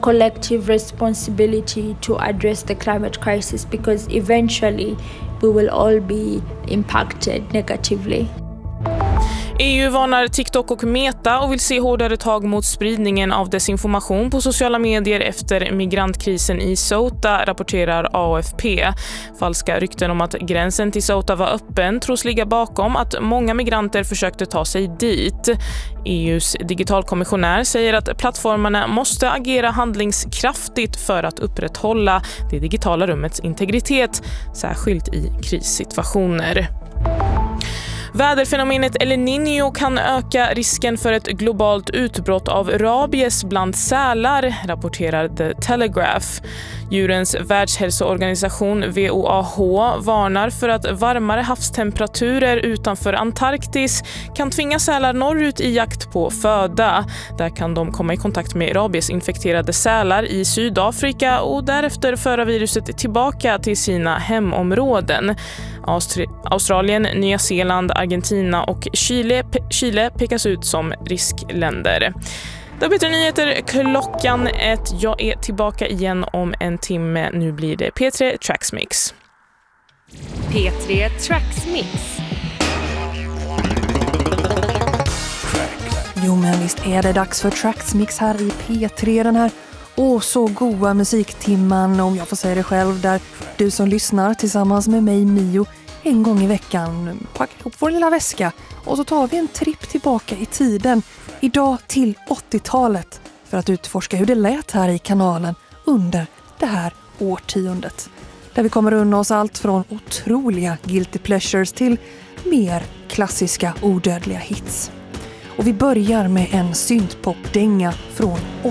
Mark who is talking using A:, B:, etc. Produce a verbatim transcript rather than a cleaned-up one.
A: collective responsibility to address the climate crisis, because eventually we will all be impacted negatively.
B: E U varnar TikTok och Meta och vill se hårdare tag mot spridningen av desinformation på sociala medier efter migrantkrisen i Ceuta, rapporterar A F P. Falska rykten om att gränsen till Ceuta var öppen tros ligga bakom att många migranter försökte ta sig dit. E U:s digitalkommissionär säger att plattformarna måste agera handlingskraftigt för att upprätthålla det digitala rummets integritet, särskilt i krissituationer. Väderfenomenet El Niño kan öka risken för ett globalt utbrott av rabies bland sälar, rapporterar The Telegraph. Djurens världshälsoorganisation W O A H varnar för att varmare havstemperaturer utanför Antarktis kan tvinga sälar norrut i jakt på föda. Där kan de komma i kontakt med rabiesinfekterade sälar i Sydafrika och därefter föra viruset tillbaka till sina hemområden. Austri- Australien, Nya Zeeland, Argentina och Chile, P- Chile pekas ut som riskländer. Det blir nyheter klockan ett. Jag är tillbaka igen om en timme. Nu blir det P tre Tracks Mix.
C: P tre Tracks Mix.
D: Jo, men visst är det dags för Tracks Mix här i P tre, den här åh så goa musiktimman, om jag får säga det själv, där du som lyssnar tillsammans med mig, Mio, en gång i veckan packar ihop vår lilla väska och så tar vi en tripp tillbaka i tiden, idag till åttiotalet, för att utforska hur det lät här i kanalen under det här årtiondet. Där vi kommer unna oss allt från otroliga guilty pleasures till mer klassiska odödliga hits. Och vi börjar med en syntpop-dänga från